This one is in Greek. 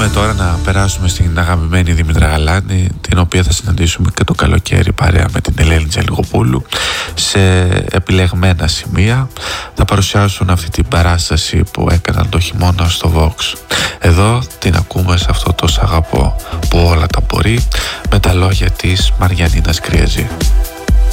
Τώρα να περάσουμε στην αγαπημένη Δήμητρα Γαλάνη, την οποία θα συναντήσουμε και το καλοκαίρι παρέα με την Ελένη Τζαλιγοπούλου σε επιλεγμένα σημεία. Θα παρουσιάσουν αυτή την παράσταση που έκαναν το χειμώνα στο Vox. Εδώ την ακούμε σε αυτό το «Σ' αγαπώ» που όλα τα μπορεί, με τα λόγια της Μαριαννίνας Κρυεζή.